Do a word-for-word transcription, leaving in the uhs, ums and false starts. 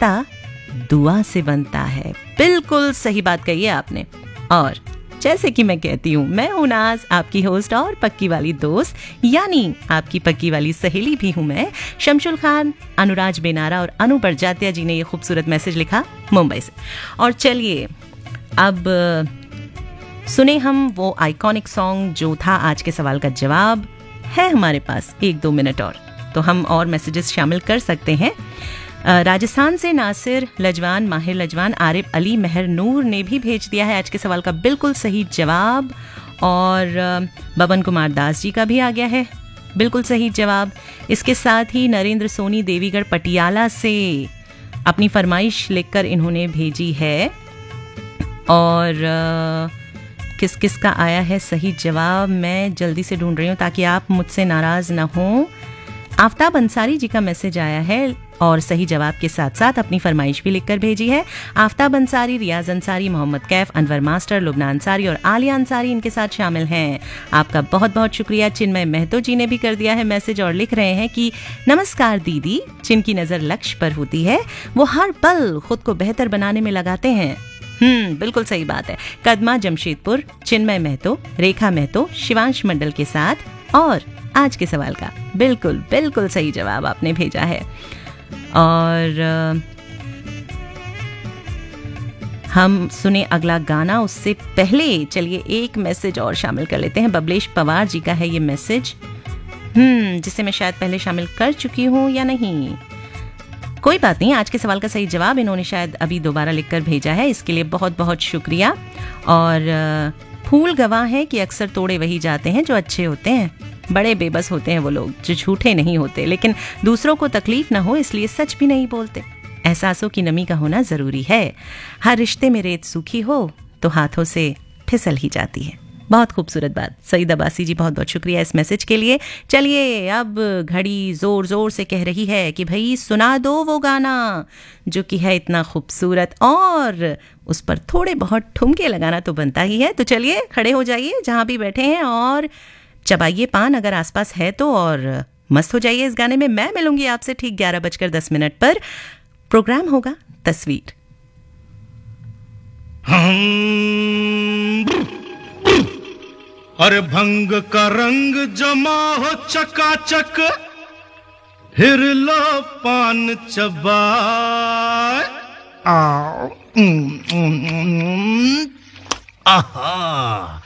रिश्ता दुआ से बनता है। बिल्कुल सही बात कही है आपने। और जैसे कि मैं कहती हूँ, मैं हूँ नाज, आपकी होस्ट और पक्की वाली दोस्त, यानी आपकी पक्की वाली सहेली भी हूँ मैं। शमशुल खान, अनुराज बेनारा और अनु बरजात्या जी ने ये खूबसूरत मैसेज लिखा मुंबई से। और चलिए अब सुने हम वो आइकॉनिक सॉन्ग जो था आज के सवाल का जवाब। है हमारे पास एक दो मिनट और, तो हम और मैसेजेस शामिल कर सकते हैं। राजस्थान से नासिर लजवान, माहिर लजवान, आरिफ अली मेहर नूर ने भी भेज दिया है आज के सवाल का बिल्कुल सही जवाब। और बबन कुमार दास जी का भी आ गया है बिल्कुल सही जवाब। इसके साथ ही नरेंद्र सोनी देवीगढ़ पटियाला से अपनी फरमाइश लिखकर इन्होंने भेजी है। और किस किस का आया है सही जवाब मैं जल्दी से ढूंढ रही हूँ ताकि आप मुझसे नाराज ना हो। आफ्ताब अंसारी जी का मैसेज आया है और सही जवाब के साथ साथ अपनी फरमाइश भी लिखकर भेजी है। आफ्ताब अंसारी, रियाज अंसारी, मोहम्मद कैफ, अनवर मास्टर, लुबना अंसारी और आलिया अंसारी इनके साथ शामिल हैं। आपका बहुत बहुत शुक्रिया। चिन्मय महतो जी ने भी कर दिया है मैसेज और लिख रहे हैं कि नमस्कार दीदी, जिनकी नज़र लक्ष्य पर होती है वो हर पल खुद को बेहतर बनाने में लगाते हैं। हम्म बिल्कुल सही बात है। कदमा जमशेदपुर, चिन्मय महतो, रेखा महतो, शिवांश मंडल के साथ और आज के सवाल का बिल्कुल बिल्कुल सही जवाब आपने भेजा है। और हम सुने अगला गाना, उससे पहले चलिए एक मैसेज और शामिल कर लेते हैं। बबलेश पवार जी का है ये मैसेज, हम्म जिसे मैं शायद पहले शामिल कर चुकी हूँ या नहीं, कोई बात नहीं। आज के सवाल का सही जवाब इन्होंने शायद अभी दोबारा लिखकर भेजा है, इसके लिए बहुत बहुत शुक्रिया। और फूल गवाह है कि अक्सर तोड़े वही जाते हैं जो अच्छे होते हैं। बड़े बेबस होते हैं वो लोग जो झूठे नहीं होते, लेकिन दूसरों को तकलीफ ना हो इसलिए सच भी नहीं बोलते। एहसासों की नमी का होना जरूरी है। हर रिश्ते में रेत सूखी हो तो हाथों से फिसल ही जाती है। बहुत खूबसूरत बात सईद अब्बासी जी, बहुत बहुत शुक्रिया इस मैसेज के लिए। चलिए अब घड़ी जोर जोर से कह रही है कि भाई सुना दो वो गाना जो कि है इतना खूबसूरत और उस पर थोड़े बहुत ठुमके लगाना तो बनता ही है। तो चलिए खड़े हो जाइए जहाँ भी बैठे हैं और चबाइए पान अगर आसपास है तो, और मस्त हो जाइए इस गाने में। मैं मिलूंगी आपसे ठीक ग्यारह बजकर दस मिनट पर। प्रोग्राम होगा तस्वीर। अरे भंग का रंग जमा हो चकाचक, फिर लो पान चबाए। आहा